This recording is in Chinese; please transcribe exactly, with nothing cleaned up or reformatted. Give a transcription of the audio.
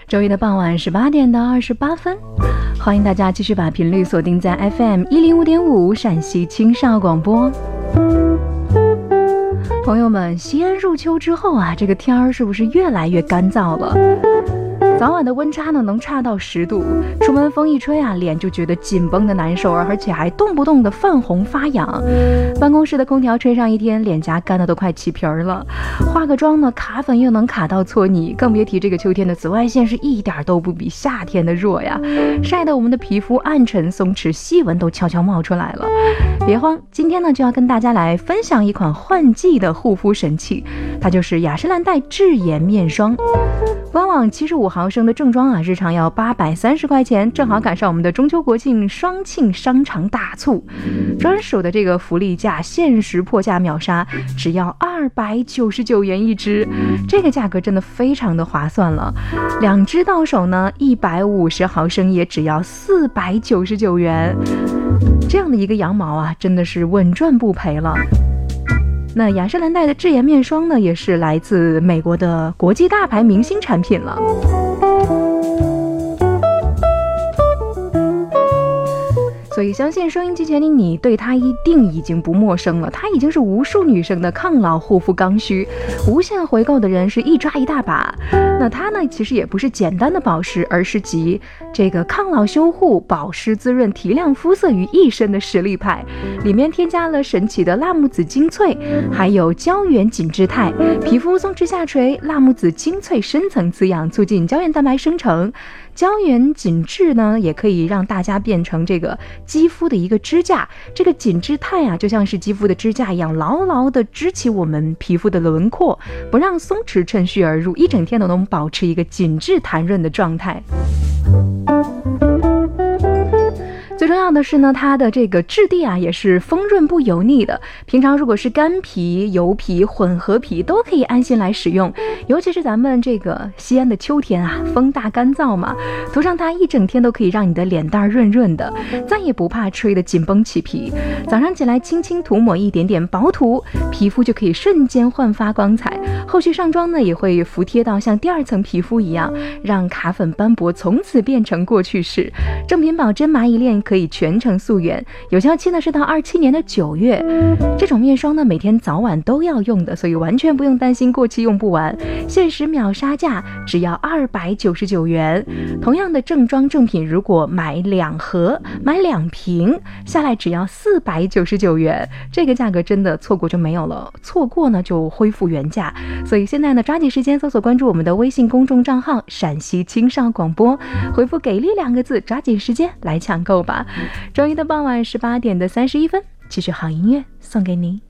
周一的傍晚十八点到二十八分，欢迎大家继续把频率锁定在 F M 一零五点五陕西青少广播。朋友们，西安入秋之后啊，这个天儿是不是越来越干燥了？早晚的温差呢能差到十度，出门风一吹啊，脸就觉得紧绷的难受，而且还动不动的泛红发痒。办公室的空调吹上一天，脸颊干的都快起皮儿了。化个妆呢，卡粉又能卡到搓泥，更别提这个秋天的紫外线是一点都不比夏天的弱呀，晒得我们的皮肤暗沉松弛，细纹都悄悄冒出来了。别慌，今天呢就要跟大家来分享一款换季的护肤神器，它就是雅诗兰黛智颜面霜。官网七十五毫升的正装啊，日常要八百三十块钱，正好赶上我们的中秋国庆双庆商场大促，专属的这个福利价，限时破价秒杀，只要二百九十九元一支，这个价格真的非常的划算了。两支到手呢，一百五十毫升也只要四百九十九元，这样的一个羊毛啊，真的是稳赚不赔了。那雅诗兰黛的智颜面霜呢，也是来自美国的国际大牌明星产品了。所以相信收音机前的你对它一定已经不陌生了，它已经是无数女生的抗老护肤刚需，无限回购的人是一抓一大把。那它呢其实也不是简单的保湿，而是集这个抗老修护、保湿滋润、提亮肤色于一身的实力派，里面添加了神奇的辣木籽精粹，还有胶原紧致肽，皮肤松弛下垂，辣木籽精粹深层滋养，促进胶原蛋白生成。胶原紧致呢，也可以让大家变成这个肌肤的一个支架，这个紧致肽啊，就像是肌肤的支架一样，牢牢的支起我们皮肤的轮廓，不让松弛趁虚而入，一整天都能保持一个紧致弹润的状态。最重要的是呢，它的这个质地啊也是丰润不油腻的，平常如果是干皮、油皮、混合皮都可以安心来使用，尤其是咱们这个西安的秋天啊，风大干燥嘛，涂上它一整天都可以让你的脸蛋润润的，再也不怕吹得紧绷起皮。早上起来轻轻涂抹一点点薄涂，皮肤就可以瞬间焕发光彩，后续上妆呢也会服帖到像第二层皮肤一样，让卡粉斑驳从此变成过去式。正品保真麻一链可以全程溯源，有效期呢是到二七年的九月。这种面霜呢每天早晚都要用的，所以完全不用担心过期用不完，限时秒杀价只要二百九十九元。同样的正装正品，如果买两盒买两瓶下来只要四百九十九元，这个价格真的错过就没有了，错过呢就恢复原价。所以现在呢抓紧时间搜索关注我们的微信公众账号陕西青少广播，回复给力两个字，抓紧时间来抢购吧。周一的傍晚十八点的三十一分，继续好音乐送给您。